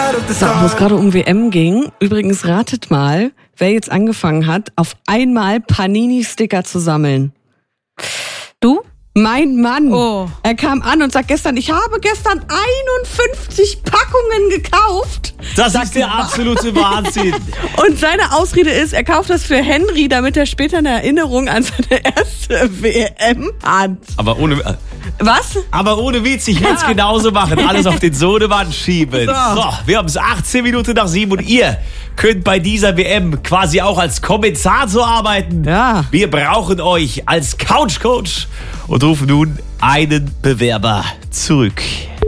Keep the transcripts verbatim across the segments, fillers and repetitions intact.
So, wo es gerade um W M ging, übrigens ratet mal, wer jetzt angefangen hat, auf einmal Panini-Sticker zu sammeln. Du? Mein Mann. Oh. Er kam an und sagt gestern, ich habe gestern einundfünfzig Packungen gekauft. Das ist der absolute Wahnsinn. Und seine Ausrede ist, er kauft das für Henry, damit er später eine Erinnerung an seine erste W M hat. Aber ohne... Was? Aber ohne Witz, ich will es ja. genauso machen. Alles auf den Sohnemann schieben. So. So, wir haben es achtzehn Minuten nach sieben und ihr könnt bei dieser W M quasi auch als Kommentator arbeiten. Ja. Wir brauchen euch als Couch-Coach und rufen nun einen Bewerber zurück.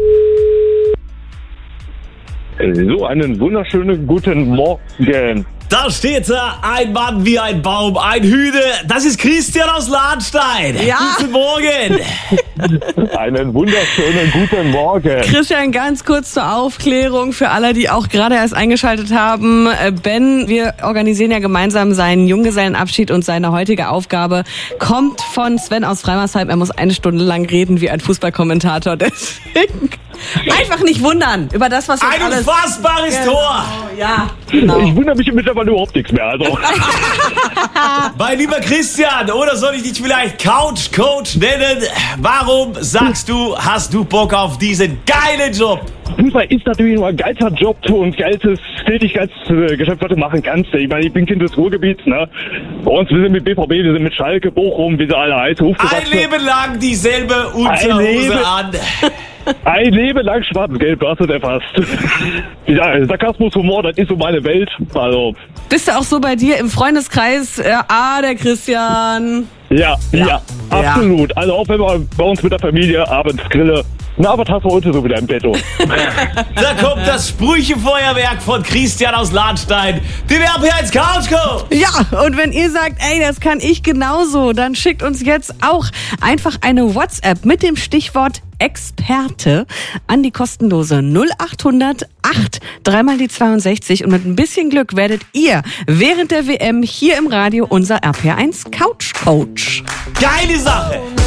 So, einen wunderschönen guten Morgen. Da steht da ein Mann wie ein Baum, ein Hühne. Das ist Christian aus Lahnstein. Ja. Guten Morgen. Einen wunderschönen guten Morgen. Christian, ganz kurz zur Aufklärung für alle, die auch gerade erst eingeschaltet haben. Ben, wir organisieren ja gemeinsam seinen Junggesellenabschied und seine heutige Aufgabe kommt von Sven aus Freimersheim. Er muss eine Stunde lang reden wie ein Fußballkommentator. Deswegen einfach nicht wundern über das, was jetzt Ein alles... unfassbares Genau. Tor. Ja, genau. Ich wundere mich mittlerweile überhaupt nichts mehr. Also. Mein lieber Christian, oder soll ich dich vielleicht Couch Coach nennen? Warum sagst du, hast du Bock auf diesen geilen Job? Fußball ist natürlich nur ein geiler Job und geiles Tätigkeitsgeschäft, was du machen kannst. Ich meine, ich bin Kind des Ruhrgebiets, ne? Bei uns, wir sind mit B V B, wir sind mit Schalke, Bochum, wie sie alle heißen. Ein Leben lang dieselbe Unterhose an. Ein Leben lang schwarz-gelb, du hast es erfasst. Ja, Sarkasmus, Humor, das ist so meine Welt. Also. Bist du auch so bei dir im Freundeskreis? Äh, ah, der Christian. Ja, ja, Ja. absolut. Also auch wenn wir bei uns mit der Familie abends grillen. Na, aber hast du heute so wieder im Petto. Da kommt das Sprüchefeuerwerk von Christian aus Lahnstein. Bewerb hier als Couchcoach. Ja, und wenn ihr sagt, ey, das kann ich genauso, dann schickt uns jetzt auch einfach eine WhatsApp mit dem Stichwort Experte an die kostenlose null acht hundert acht dreimal die zweiundsechzig und mit ein bisschen Glück werdet ihr während der W M hier im Radio unser R P R eins Couch Coach. Geile Sache.